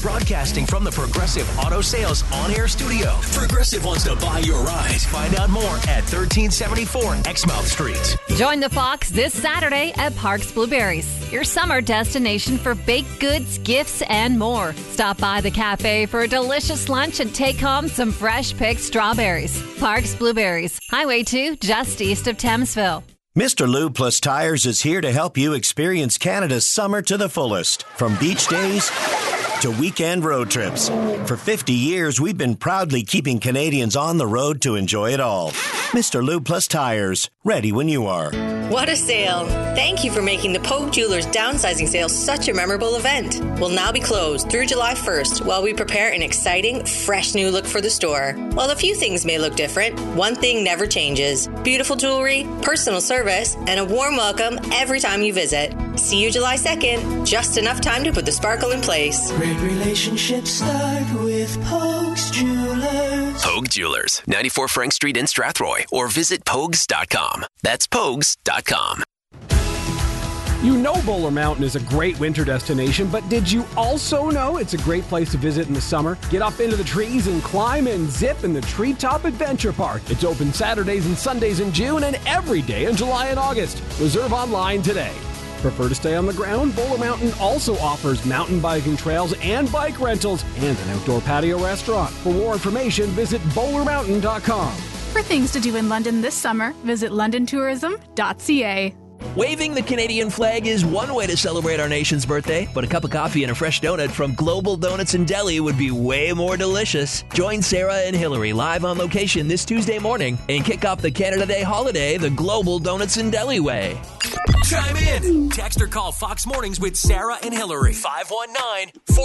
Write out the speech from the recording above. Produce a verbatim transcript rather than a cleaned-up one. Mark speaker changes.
Speaker 1: Broadcasting from the Progressive Auto Sales on-air studio. Progressive wants to buy your ride. Find out more at thirteen seventy-four Exmouth Street.
Speaker 2: Join the Fox this Saturday at Parks Blueberries, your summer destination for baked goods, gifts, and more. Stop by the cafe for a delicious lunch and take home some fresh picked strawberries. Parks Blueberries, Highway two, just east of Thamesville.
Speaker 3: Mister Lube Plus Tires is here to help you experience Canada's summer to the fullest. From beach days to weekend road trips. For fifty years, we've been proudly keeping Canadians on the road to enjoy it all. Mister Lube Plus Tires, ready when you are.
Speaker 4: What a sale. Thank you for making the Pogue Jewelers downsizing sale such a memorable event. Will now be closed through July first while we prepare an exciting, fresh new look for the store. While a few things may look different, one thing never changes. Beautiful jewelry, personal service, and a warm welcome every time you visit. See you July second. Just enough time to put the sparkle in place.
Speaker 5: Great relationships start with Pogues Jewelers.
Speaker 6: Pogue Jewelers, ninety-four Frank Street in Strathroy, or visit pogues dot com. That's pogues dot com.
Speaker 7: You know Bowler Mountain is a great winter destination, but did you also know it's a great place to visit in the summer? Get up into the trees and climb and zip in the Treetop Adventure Park. It's open Saturdays and Sundays in June and every day in July and August. Reserve online today. Prefer to stay on the ground? Bowler Mountain also offers mountain biking trails and bike rentals and an outdoor patio restaurant. For more information, visit bowler mountain dot com.
Speaker 8: For things to do in London this summer, visit london tourism dot c a.
Speaker 9: Waving the Canadian flag is one way to celebrate our nation's birthday, but a cup of coffee and a fresh donut from Global Donuts and Deli would be way more delicious. Join Sarah and Hillary live on location this Tuesday morning and kick off the Canada Day holiday the Global Donuts and Deli way.
Speaker 1: Chime in. Text or call Fox Mornings with Sarah and Hillary. five one nine, four